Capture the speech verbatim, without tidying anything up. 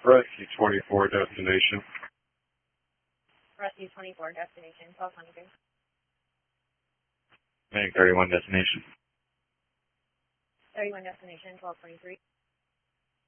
Rescue twenty-four, destination. Rescue twenty-four, destination, twelve twenty-three. Meg thirty-one, destination. thirty-one, destination, twelve twenty-three.